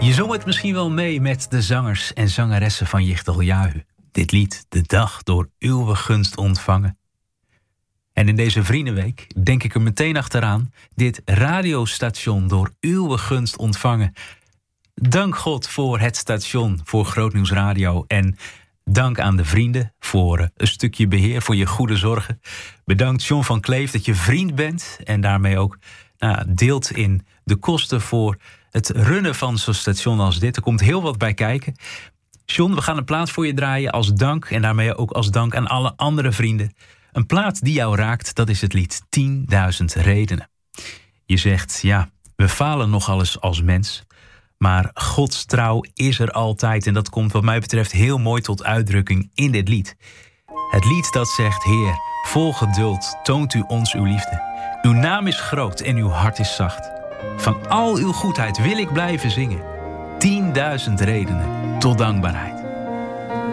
Je zong het misschien wel mee met de zangers en zangeressen van Yichtel Yahu. Dit lied, De Dag, door uw gunst ontvangen. En in deze Vriendenweek denk ik er meteen achteraan, dit radiostation door uw gunst ontvangen. Dank God voor het station, voor Grootnieuws Radio. En dank aan de vrienden voor een stukje beheer, voor je goede zorgen. Bedankt John van Kleef dat je vriend bent en daarmee ook deelt in de kosten voor het runnen van zo'n station als dit. Er komt heel wat bij kijken. John, we gaan een plaat voor je draaien als dank en daarmee ook als dank aan alle andere vrienden. Een plaat die jou raakt, dat is het lied 10.000 redenen. Je zegt, ja, we falen nogal eens als mens, maar Gods trouw is er altijd. En dat komt wat mij betreft heel mooi tot uitdrukking in dit lied. Het lied dat zegt, Heer, vol geduld toont u ons uw liefde. Uw naam is groot en uw hart is zacht. Van al uw goedheid wil ik blijven zingen. 10.000 redenen tot dankbaarheid.